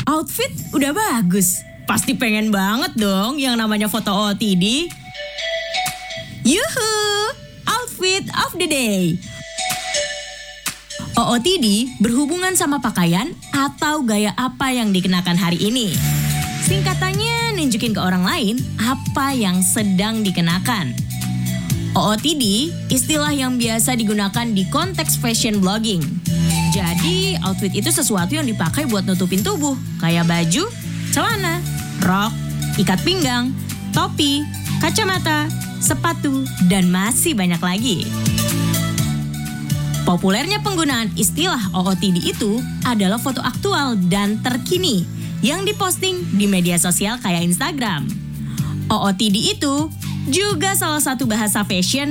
Outfit udah bagus. Pasti pengen banget dong yang namanya foto OOTD. Yuhu, outfit of the day. OOTD berhubungan sama pakaian atau gaya apa yang dikenakan hari ini. Singkatannya nunjukin ke orang lain apa yang sedang dikenakan. OOTD istilah yang biasa digunakan di konteks fashion blogging. Jadi outfit itu sesuatu yang dipakai buat nutupin tubuh, kayak baju, celana, rok, ikat pinggang, topi, kacamata, sepatu, dan masih banyak lagi. Populernya penggunaan istilah OOTD itu adalah foto aktual dan terkini yang diposting di media sosial kayak Instagram. OOTD itu juga salah satu bahasa fashion